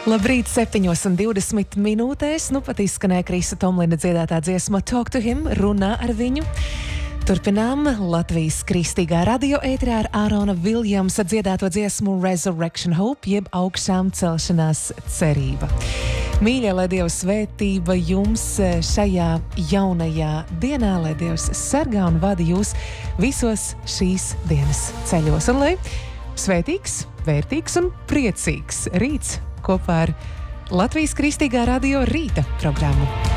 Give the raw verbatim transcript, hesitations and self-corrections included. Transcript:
Labrīt, septiņos un divdesmit minūtēs. Nu pat izskanēja Krisa Tomlina dziedātā dziesma Talk to him, runā ar viņu. Turpinām Latvijas kristīgā radio ētrā ar Ārona Viljamsa dziedāto dziesmu Resurrection Hope, jeb augšām celšanās cerība. Mīļie, lai Dievs svētība jums šajā jaunajā dienā, lai Dievs sargā un vada jūs visos šīs dienas ceļos. Un lai svētīgs, vērtīgs un priecīgs rīts kopā ar Latvijas kristīgā radio rīta programmu.